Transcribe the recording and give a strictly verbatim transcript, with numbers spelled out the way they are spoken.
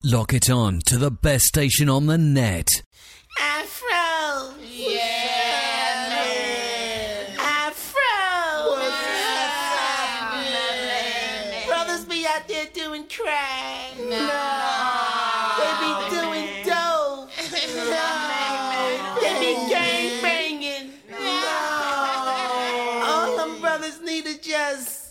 Lock it on to the best station on the net. Afro! Yeah, man. Afro! What's happening? Brothers be out there doing crack. No. They be doing dope. No. They be gang banging. No. All them brothers need to just